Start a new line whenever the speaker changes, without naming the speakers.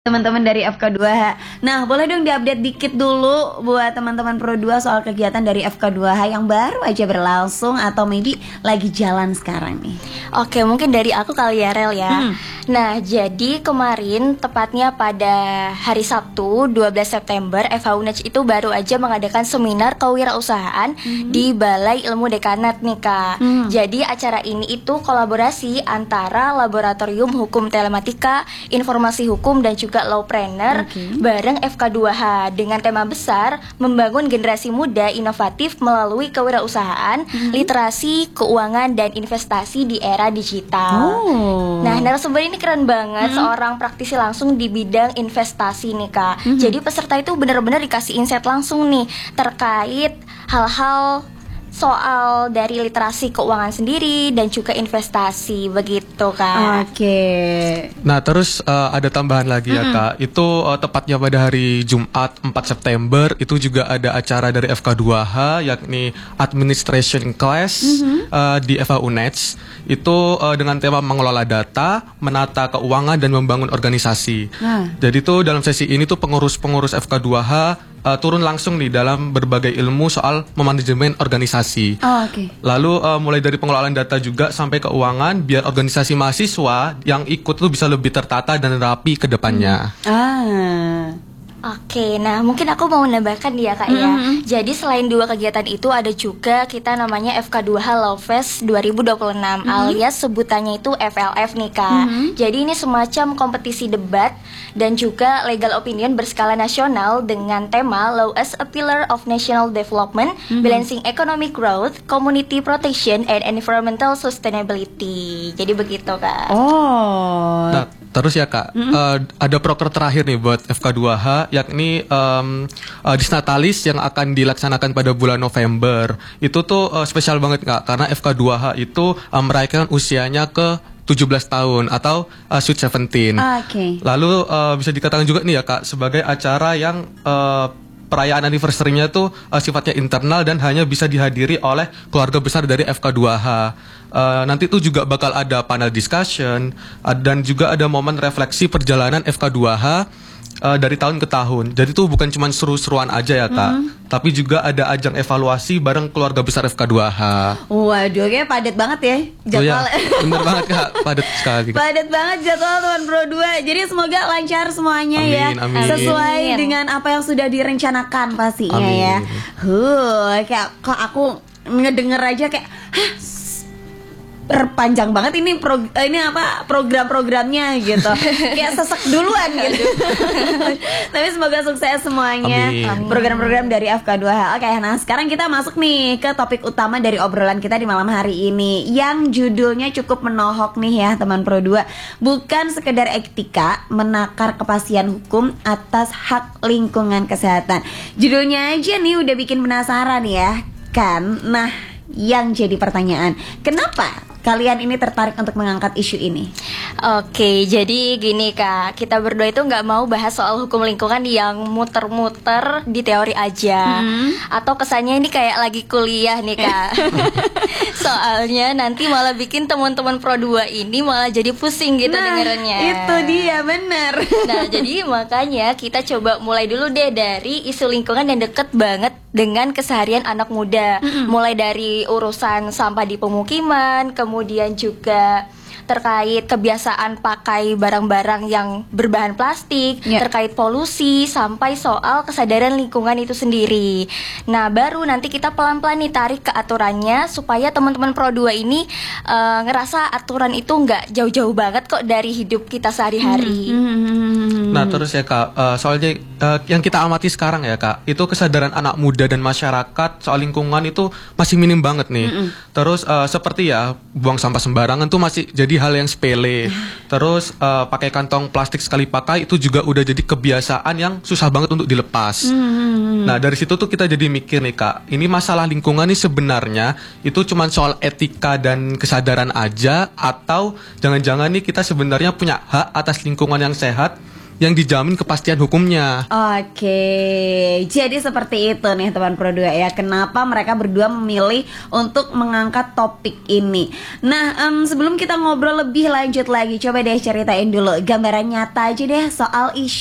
teman-teman dari FK2H. Nah, boleh dong diupdate dikit dulu buat teman-teman Pro 2 soal kegiatan dari FK2H yang baru aja berlangsung atau maybe lagi jalan sekarang nih.
Oke, mungkin dari aku kali ya, Rel ya. Nah, jadi kemarin tepatnya pada hari Sabtu 12 September FH-UNEJ itu baru aja mengadakan seminar kewirausahaan di Balai Ilmu Dekanat nih Kak. Jadi acara ini itu kolaborasi antara Laboratorium Hukum Telematika, Informasi Hukum dan juga Lawpreneur bareng FK2H dengan tema besar membangun generasi muda inovatif melalui kewirausahaan, literasi, keuangan dan investasi di era digital. Nah, narasumber ini keren banget, seorang praktisi langsung di bidang investasi nih Kak. Jadi peserta itu benar-benar dikasih insight langsung nih terkait hal-hal soal dari literasi keuangan sendiri dan juga investasi begitu Kak.
Nah terus ada tambahan lagi ya Kak. Itu tepatnya pada hari Jumat 4 September itu juga ada acara dari FK2H yakni Administration Class di FH-UNEJ. Itu dengan tema mengelola data, menata keuangan dan membangun organisasi. Jadi tuh dalam sesi ini tuh pengurus-pengurus FK2H turun langsung nih dalam berbagai ilmu soal memanajemen organisasi. Lalu mulai dari pengelolaan data juga sampai keuangan biar organisasi mahasiswa yang ikut tuh bisa lebih tertata dan rapi ke depannya.
Oke, nah mungkin aku mau menambahkan ya Kak ya. Jadi selain dua kegiatan itu ada juga kita namanya FK2H Law Fest 2026 alias sebutannya itu FLF nih Kak. Jadi ini semacam kompetisi debat dan juga legal opinion berskala nasional dengan tema Law as a Pillar of National Development, Balancing Economic Growth, Community Protection and Environmental Sustainability. Jadi begitu Kak.
Nah, terus ya Kak, ada proker terakhir nih buat FK2H yakni Disnatalis yang akan dilaksanakan pada bulan November. Itu tuh spesial banget Kak karena FK2H itu merayakan usianya ke 17 tahun atau Sweet 17. Lalu bisa dikatakan juga nih ya Kak sebagai acara yang perayaan anniversary-nya tuh sifatnya internal dan hanya bisa dihadiri oleh keluarga besar dari FK2H. Nanti tuh juga bakal ada panel discussion dan juga ada momen refleksi perjalanan FK2H dari tahun ke tahun. Jadi tuh bukan cuma seru-seruan aja ya Kak, tapi juga ada ajang evaluasi bareng keluarga besar FK2H.
Waduh, kayaknya padat banget ya jadwal.
Bener banget Kak, padat sekali.
Padat banget jadwal teman Pro 2. Jadi semoga lancar semuanya
amin.
Sesuai dengan apa yang sudah direncanakan pastinya ya. Kayak kok aku ngedenger aja kayak panjang banget ini program-programnya gitu. Kayak sesek duluan gitu. Tapi semoga sukses semuanya program-program dari FK2H. Oke, nah sekarang kita masuk nih ke topik utama dari obrolan kita di malam hari ini yang judulnya cukup menohok nih ya teman Pro 2. Bukan sekedar etika, menakar kepastian hukum atas hak lingkungan kesehatan. Judulnya aja nih udah bikin penasaran ya kan. Nah, yang jadi pertanyaan, kenapa kalian ini tertarik untuk mengangkat isu ini?
Oke, jadi gini Kak, kita berdua itu nggak mau bahas soal hukum lingkungan yang muter-muter di teori aja, atau kesannya ini kayak lagi kuliah nih Kak. Soalnya nanti malah bikin teman-teman Pro 2 ini malah jadi pusing gitu dengerannya.
Itu dia, bener.
Nah, jadi makanya kita coba mulai dulu deh dari isu lingkungan yang deket banget dengan keseharian anak muda. Mulai dari urusan sampah di pemukiman, kemudian juga terkait kebiasaan pakai barang-barang yang berbahan plastik, terkait polusi, sampai soal kesadaran lingkungan itu sendiri. Nah, baru nanti kita pelan-pelan nih tarik ke aturannya supaya teman-teman Pro 2 ini ngerasa aturan itu nggak jauh-jauh banget kok dari hidup kita sehari-hari.
Nah terus ya Kak, soalnya yang kita amati sekarang ya Kak, itu kesadaran anak muda dan masyarakat soal lingkungan itu masih minim banget nih. Terus seperti ya buang sampah sembarangan tuh masih jadi hal yang sepele. Terus pakai kantong plastik sekali pakai itu juga udah jadi kebiasaan yang susah banget untuk dilepas. Nah dari situ tuh kita jadi mikir nih Kak, ini masalah lingkungan nih sebenarnya itu cuma soal etika dan kesadaran aja, atau jangan-jangan nih kita sebenarnya punya hak atas lingkungan yang sehat yang dijamin kepastian hukumnya.
Oke, jadi seperti itu nih teman Pro 2 ya. Kenapa mereka berdua memilih untuk mengangkat topik ini. Nah, sebelum kita ngobrol lebih lanjut lagi, coba deh ceritain dulu gambaran nyata aja deh soal isu